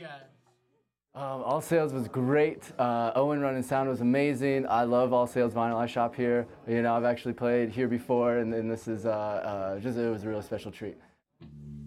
guys? All Sales was great. Owen Run and Sound was amazing. I love All Sales Vinyl. I shop here. You know, I've actually played here before, and this is it was a real special treat.